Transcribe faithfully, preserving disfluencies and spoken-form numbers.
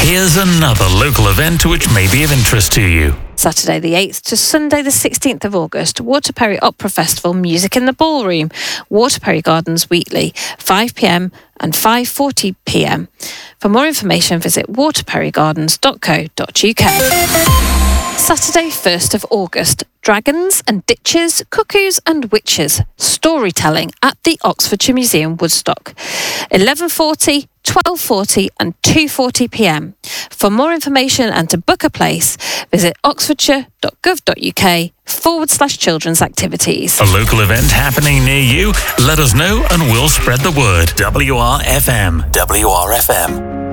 Here's another local event which may be of interest to you. Saturday the eighth to Sunday the sixteenth of August, Waterperry Opera Festival, Music in the Ballroom, Waterperry Gardens Wheatley, five p m and five forty p m. For more information, visit waterperry gardens dot co dot u k. Saturday first of August, Dragons and Ditches, Cuckoos and Witches, storytelling at the Oxfordshire Museum, Woodstock, eleven forty, twelve forty and two forty p m. For more information and to book a place, visit oxfordshire dot gov dot u k forward slash children's activities. A local event happening near you? Let us know and we'll spread the word. W R F M. W R F M.